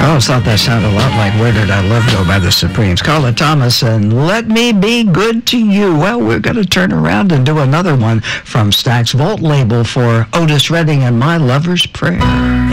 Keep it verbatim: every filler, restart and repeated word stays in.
I always thought that sounded a lot like Where Did I Love Go by the Supremes. Carla Thomas and Let Me Be Good to You. Well, we're going to turn around and do another one from Stax Vault label for Otis Redding and My Lover's Prayer.